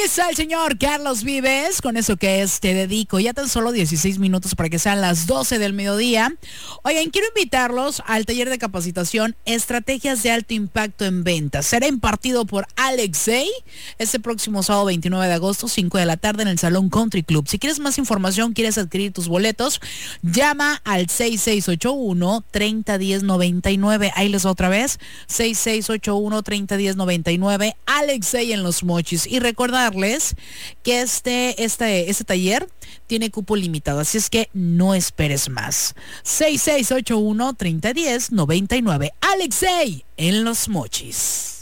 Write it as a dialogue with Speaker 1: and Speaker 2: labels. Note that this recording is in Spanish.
Speaker 1: Dice el señor Carlos Vives, con eso que es Te Dedico, ya tan solo 16 minutos para que sean las 12 del mediodía. Oigan, quiero invitarlos al taller de capacitación Estrategias de Alto Impacto en Ventas. Será impartido por Alexei este próximo sábado 29 de agosto, 5 de la tarde en el Salón Country Club. Si quieres más información, quieres adquirir tus boletos, llama al 6681-301099. Ahí les va otra vez, 6681-301099. Alexei en Los Mochis. Y recordarles que este taller tiene cupo limitado, así es que no esperes más. 6681-301099. Alexei en Los Mochis.